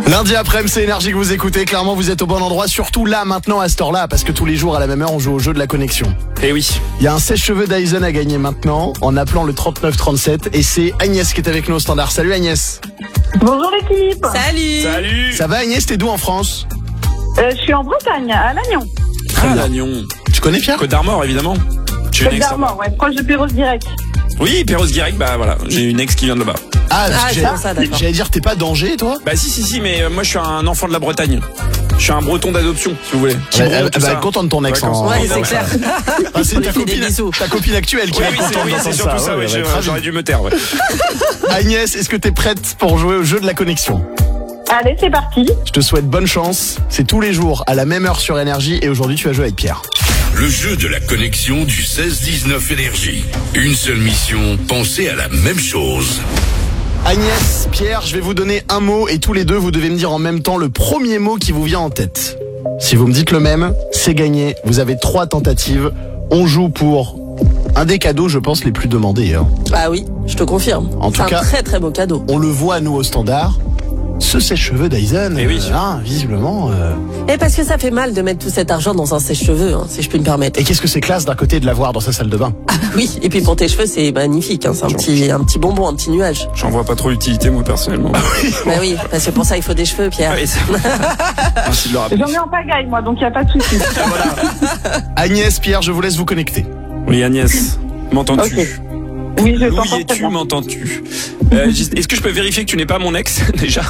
Lundi après-midi, c'est Énergie que vous écoutez. Clairement, vous êtes au bon endroit, surtout là, maintenant, à cette heure-là, parce que tous les jours, à la même heure, on joue au jeu de la connexion. Eh oui. Il y a un sèche-cheveux Dyson à gagner maintenant, en appelant le 3937, et c'est Agnès qui est avec nous au standard. Salut Agnès. Bonjour l'équipe. Salut. Ça va Agnès, t'es d'où en France? Je suis en Bretagne, à Lannion. Lannion. Tu connais Pierre? Côte d'Armor, évidemment. J'ai une Côte ex d'Armor, ouais, proche de Perros direct. Oui, Perros direct, bah voilà. J'ai une ex qui vient de là-bas. c'est pour ça, d'accord. J'allais dire, t'es pas d'Angers, toi? Bah si, mais moi je suis un enfant de la Bretagne. Je suis un breton d'adoption, si vous voulez. Petit breton, tout Elle va ça. être contente de ton ex. Ouais, comme ça. Ouais, c'est Ouais. clair. Ah, c'est On ta lui fait des bisous. copine actuelle qui Oui, va être contente c'est d'entendre surtout ça, Ouais, ouais, elle va être ravie. j'aurais dû me taire, ouais. Agnès, est-ce que t'es prête pour jouer au jeu de la connexion? Allez, c'est parti. Je te souhaite bonne chance. C'est tous les jours à la même heure sur Énergie et aujourd'hui tu vas jouer avec Pierre. Le jeu de la connexion du 16-19 Énergie. Une seule mission, penser à la même chose. Agnès, Pierre, je vais vous donner un mot et tous les deux vous devez me dire en même temps le premier mot qui vous vient en tête. Si vous me dites le même, c'est gagné. Vous avez 3 tentatives. On joue pour un des cadeaux, je pense, les plus demandés. Ah oui, je te confirme. En tout C'est cas- un très très beau cadeau. On le voit nous au standard. Ce sèche-cheveux Dyson, Eh oui. visiblement. Et parce que ça fait mal de mettre tout cet argent dans un sèche-cheveux, si je puis me permettre. Et qu'est-ce que c'est classe d'un côté de l'avoir dans sa salle de bain? Ah bah oui, et puis pour tes cheveux, c'est magnifique. C'est un petit bonbon, un petit nuage. J'en vois pas trop l'utilité, moi, personnellement. Bah oui, parce que pour ça, il faut des cheveux, Pierre. Oui, merci de le rappeler. J'en ai en pagaille, moi, donc il n'y a pas de souci. Agnès, Pierre, je vous laisse vous connecter. Oui, Agnès, m'entends-tu? Ok. Oui, je Louis, t'entends très es-tu, bien. m'entends-tu? Est-ce que je peux vérifier que tu n'es pas mon ex, déjà?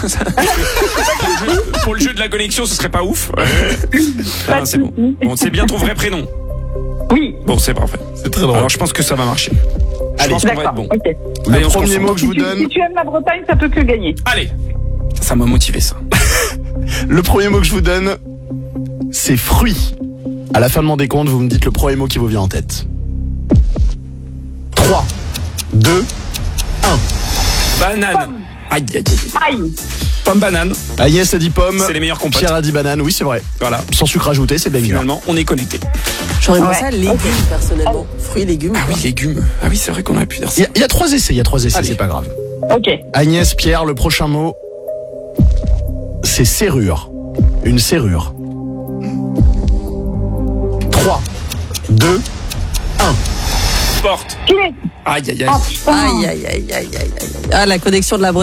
Pour le jeu de la connexion, ce serait pas ouf. Pas de C'est bon. souci. Bon, c'est bien ton vrai prénom. Oui, Bon, c'est parfait. C'est très drôle. Alors, je pense que ça va marcher. Je pense qu'on va être d'accord. bon. Ok. Le Allez, on se premier concentre. mot que je vous Si donne, tu aimes la Bretagne, ça peut que gagner. Allez, ça m'a motivé, ça. le premier mot que je vous donne, c'est fruit. À la fin de mon décompte, vous me dites le premier mot qui vous vient en tête. 3, 2, Banane. Aïe, aïe, aïe. Aïe. Pomme banane, Agnès a dit pomme. c'est les meilleurs compotes. Pierre a dit banane, oui c'est vrai. Voilà. Sans sucre ajouté, c'est bien. Finalement, on est connecté. J'aurais mis Ouais. ça légumes, personnellement. Fruits, légumes. Ah oui, légumes. Ah oui, c'est vrai qu'on aurait pu dire ça. Il y a 3 essais, Allez. c'est pas grave. Ok. Agnès, Pierre, le prochain mot, c'est serrure. Une serrure. 3, 2, Porte. Filet. Aïe, aïe, aïe. Oh, putain. Aïe, aïe, aïe, aïe, aïe, aïe. Ah, la connexion de la Bretagne.